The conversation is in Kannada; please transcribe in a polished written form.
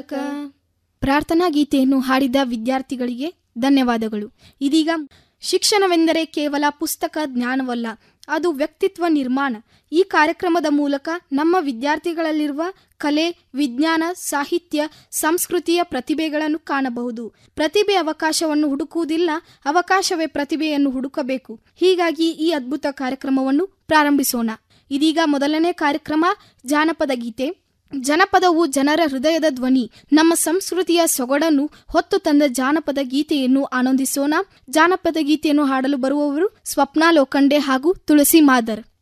ಮೂಲಕ. ಪ್ರಾರ್ಥನಾ ಗೀತೆಯನ್ನು ಹಾಡಿದ ವಿದ್ಯಾರ್ಥಿಗಳಿಗೆ ಧನ್ಯವಾದಗಳು. ಇದೀಗ ಶಿಕ್ಷಣವೆಂದರೆ ಕೇವಲ ಪುಸ್ತಕ ಜ್ಞಾನವಲ್ಲ, ಅದು ವ್ಯಕ್ತಿತ್ವ ನಿರ್ಮಾಣ. ಈ ಕಾರ್ಯಕ್ರಮದ ಮೂಲಕ ನಮ್ಮ ವಿದ್ಯಾರ್ಥಿಗಳಲ್ಲಿರುವ ಕಲೆ, ವಿಜ್ಞಾನ, ಸಾಹಿತ್ಯ, ಸಂಸ್ಕೃತಿಯ ಪ್ರತಿಭೆಗಳನ್ನು ಕಾಣಬಹುದು. ಪ್ರತಿಭೆ ಅವಕಾಶವನ್ನು ಹುಡುಕುವುದಿಲ್ಲ, ಅವಕಾಶವೇ ಪ್ರತಿಭೆಯನ್ನು ಹುಡುಕಬೇಕು. ಹೀಗಾಗಿ ಈ ಅದ್ಭುತ ಕಾರ್ಯಕ್ರಮವನ್ನು ಪ್ರಾರಂಭಿಸೋಣ. ಇದೀಗ ಮೊದಲನೇ ಕಾರ್ಯಕ್ರಮ ಜಾನಪದ ಗೀತೆ. ಜನಪದವು ಜನರ ಹೃದಯದ ಧ್ವನಿ. ನಮ್ಮ ಸಂಸ್ಕೃತಿಯ ಸೊಗಡನ್ನು ಹೊತ್ತು ತಂದ ಜಾನಪದ ಗೀತೆಯನ್ನು ಆನಂದಿಸೋಣ. ಜಾನಪದ ಗೀತೆಯನ್ನು ಹಾಡಲು ಬರುವವರು ಸ್ವಪ್ನ ಲೋಖಂಡೆ ಹಾಗೂ ತುಳಸಿ ಮಾದರ್.